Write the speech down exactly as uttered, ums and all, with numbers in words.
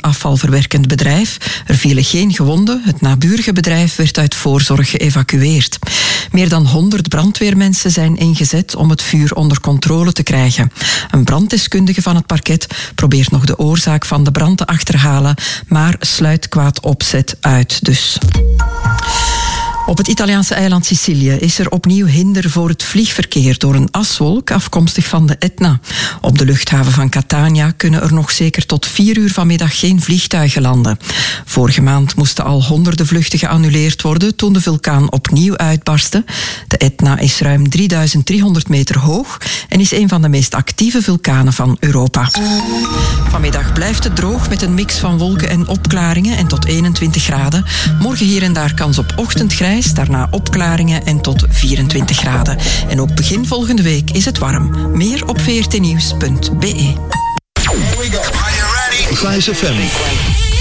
afvalverwerkend bedrijf. Er vielen geen gewonden. Het naburige bedrijf werd uit voorzorg geëvacueerd. Meer dan honderd brandweermensen zijn ingezet om het vuur onder controle te krijgen. Een branddeskundige van het parket probeert nog de oorzaak van de brand te achterhalen, maar sluit kwaad opzet uit dus. Op het Italiaanse eiland Sicilië is er opnieuw hinder voor het vliegverkeer door een aswolk afkomstig van de Etna. Op de luchthaven van Catania kunnen er nog zeker tot vier uur vanmiddag geen vliegtuigen landen. Vorige maand moesten al honderden vluchten geannuleerd worden toen de vulkaan opnieuw uitbarstte. De Etna is ruim drieduizend driehonderd meter hoog en is een van de meest actieve vulkanen van Europa. Vanmiddag blijft het droog met een mix van wolken en opklaringen en tot eenentwintig graden. Morgen hier en daar kans op ochtendgrijs. Daarna opklaringen en tot vierentwintig graden. En ook begin volgende week is het warm. Meer op v r t nieuws punt b e. Vice F M.